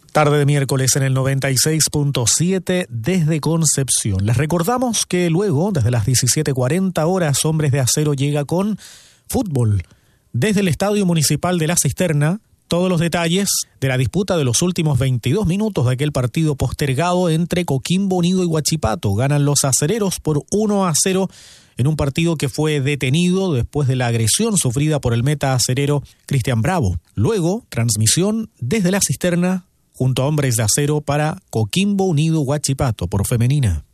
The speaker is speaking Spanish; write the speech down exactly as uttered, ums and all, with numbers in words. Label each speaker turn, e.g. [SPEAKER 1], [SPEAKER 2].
[SPEAKER 1] Tarde de miércoles en el noventa y seis punto siete desde Concepción. Les recordamos que luego, desde las diecisiete cuarenta horas, Hombres de Acero llega con fútbol. Desde el Estadio Municipal de La Cisterna, todos los detalles de la disputa de los últimos veintidós minutos de aquel partido postergado entre Coquimbo Unido y Huachipato. Ganan los acereros por uno a cero en un partido que fue detenido después de la agresión sufrida por el meta acerero Cristian Bravo. Luego, transmisión desde La Cisterna junto a Hombres de Acero para Coquimbo Unido Huachipato por Femenina.